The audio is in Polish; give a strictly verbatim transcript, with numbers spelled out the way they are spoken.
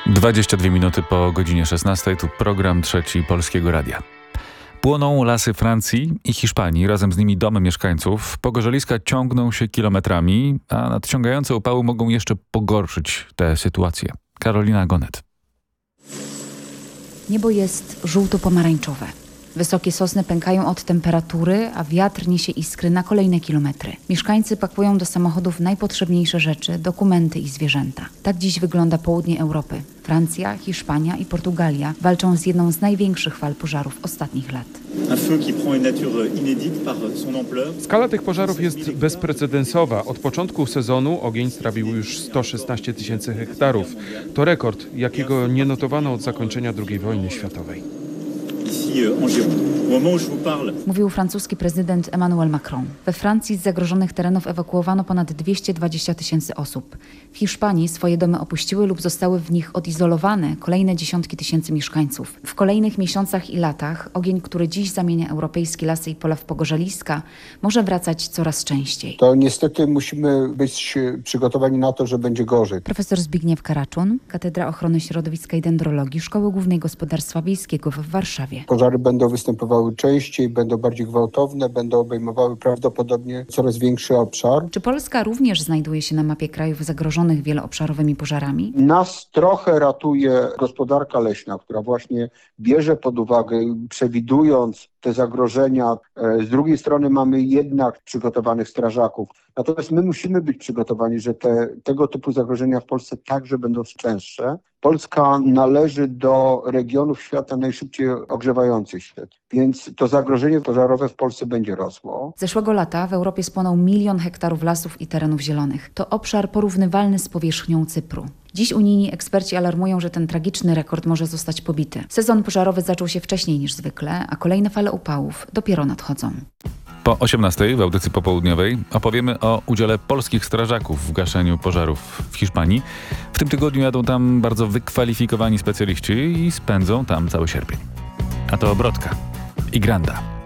dwadzieścia dwie minuty po godzinie szesnastej, tu program Trzeci Polskiego Radia. Płoną lasy Francji i Hiszpanii, razem z nimi domy mieszkańców. Pogorzeliska ciągną się kilometrami, a nadciągające upały mogą jeszcze pogorszyć tę sytuację. Karolina Gonet. Niebo jest żółto-pomarańczowe. Wysokie sosny pękają od temperatury, a wiatr niesie iskry na kolejne kilometry. Mieszkańcy pakują do samochodów najpotrzebniejsze rzeczy, dokumenty i zwierzęta. Tak dziś wygląda południe Europy. Francja, Hiszpania i Portugalia walczą z jedną z największych fal pożarów ostatnich lat. Skala tych pożarów jest bezprecedensowa. Od początku sezonu ogień strawił już sto szesnaście tysięcy hektarów. To rekord, jakiego nie notowano od zakończenia drugiej wojny światowej. Mówił francuski prezydent Emmanuel Macron. We Francji z zagrożonych terenów ewakuowano ponad dwieście dwadzieścia tysięcy osób. W Hiszpanii swoje domy opuściły lub zostały w nich odizolowane kolejne dziesiątki tysięcy mieszkańców. W kolejnych miesiącach i latach ogień, który dziś zamienia europejskie lasy i pola w pogorzeliska, może wracać coraz częściej. To niestety musimy być przygotowani na to, że będzie gorzej. Profesor Zbigniew Karaczun, Katedra Ochrony Środowiska i Dendrologii Szkoły Głównej Gospodarstwa Wiejskiego w Warszawie. Pożary będą występowały częściej, będą bardziej gwałtowne, będą obejmowały prawdopodobnie coraz większy obszar. Czy Polska również znajduje się na mapie krajów zagrożonych wieloobszarowymi pożarami? Nas trochę ratuje gospodarka leśna, która właśnie bierze pod uwagę, przewidując te zagrożenia. Z drugiej strony mamy jednak przygotowanych strażaków. Natomiast my musimy być przygotowani, że te, tego typu zagrożenia w Polsce także będą częstsze. Polska należy do regionów świata najszybciej ogrzewających się, więc to zagrożenie pożarowe w Polsce będzie rosło. Zeszłego lata w Europie spłonął milion hektarów lasów i terenów zielonych. To obszar porównywalny z powierzchnią Cypru. Dziś unijni eksperci alarmują, że ten tragiczny rekord może zostać pobity. Sezon pożarowy zaczął się wcześniej niż zwykle, a kolejne fale upałów dopiero nadchodzą. Po osiemnastej w audycji popołudniowej opowiemy o udziale polskich strażaków w gaszeniu pożarów w Hiszpanii. W tym tygodniu jadą tam bardzo wykwalifikowani specjaliści i spędzą tam cały sierpień. A to Brodka i Granda.